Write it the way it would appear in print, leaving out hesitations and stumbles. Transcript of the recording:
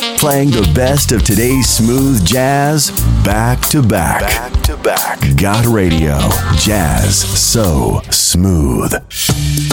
Playing the best of today's smooth jazz back to back. Back to back. God Radio. Jazz so smooth.